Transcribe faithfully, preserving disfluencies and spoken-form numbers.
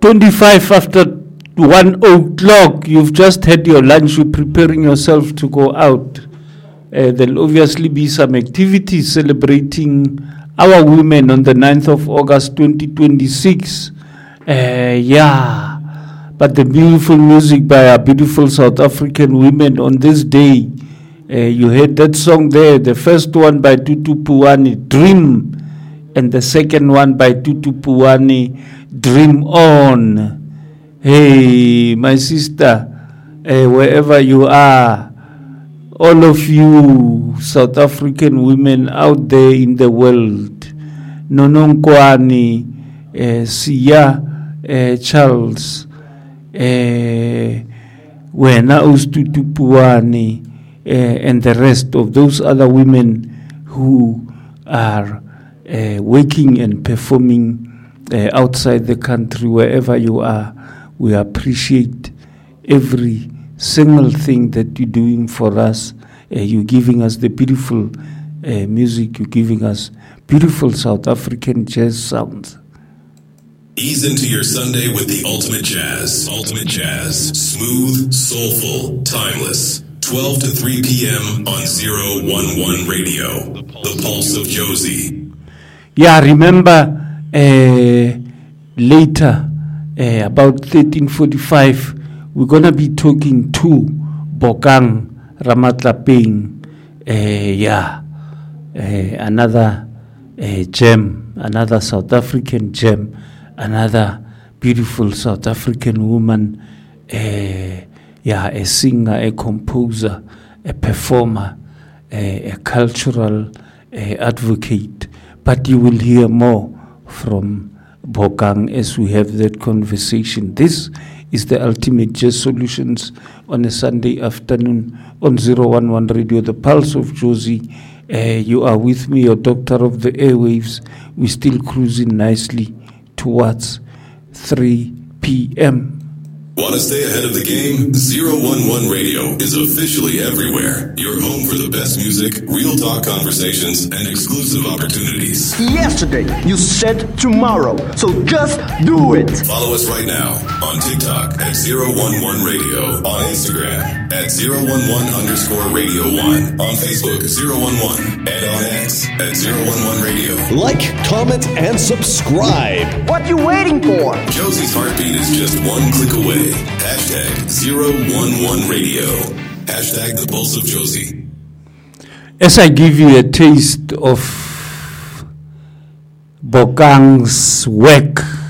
twenty-five after one o'clock. You've just had your lunch. You're preparing yourself to go out. Uh, there'll obviously be some activities celebrating our women on the ninth of August twenty twenty-six. Uh, yeah, but the beautiful music by our beautiful South African women on this day. Uh, you heard that song there, the first one by Tutu Puani, Dream, and the second one by Tutu Puani, Dream On. Hey, my sister, uh, wherever you are, all of you South African women out there in the world, Nononkwani, uh, Sia, uh, Charles, uh, Wena Ustutupuani, uh, and the rest of those other women who are uh, working and performing uh, outside the country, wherever you are. We appreciate every single thing that you're doing for us. Uh, you're giving us the beautiful uh, music. You're giving us beautiful South African jazz sounds. Ease into your Sunday with the ultimate jazz. Ultimate jazz. Smooth, soulful, timeless. twelve to three p.m. on zero one one Radio. The Pulse of Jozi. Yeah, remember uh, later, uh, about thirteen forty-five, we're going to be talking to Bokang Ramatlapeng. Uh, yeah, uh, another uh, gem, another South African gem, another beautiful South African woman, uh, yeah, a singer, a composer, a performer, a, a cultural uh, advocate. But you will hear more from Bokang as we have that conversation. This is the Ultimate Jazz Solutions on a Sunday afternoon on zero one one Radio, the Pulse of Jozi. Uh, you are with me, your doctor of the airwaves. We're still cruising nicely towards three p.m. Want to stay ahead of the game? zero one one Radio is officially everywhere. Your home for the best music, real talk conversations, and exclusive opportunities. Yesterday, you said tomorrow, so just do it. Follow us right now on TikTok at zero one one Radio, on Instagram at zero one one underscore Radio one, on Facebook zero one one, and on X at zero one one Radio. Like, comment, and subscribe. What you waiting for? Josi's heartbeat is just one click away. Hashtag zero one one Radio. Hashtag the Pulse of Jozi. As I give you a taste of Bokang's work